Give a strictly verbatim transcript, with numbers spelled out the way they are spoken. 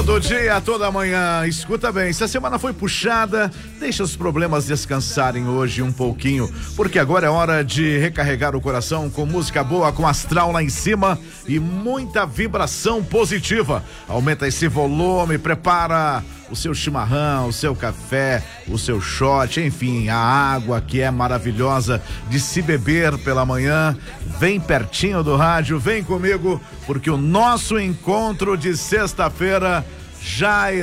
Todo dia, toda manhã, escuta bem, se a semana foi puxada, deixa os problemas descansarem hoje um pouquinho, porque agora é hora de recarregar o coração com música boa, com astral lá em cima e muita vibração positiva. Aumenta esse volume, prepara o seu chimarrão, o seu café, o seu shot, enfim, a água que é maravilhosa de se beber pela manhã. Vem pertinho do rádio, vem comigo, porque o nosso encontro de sexta-feira já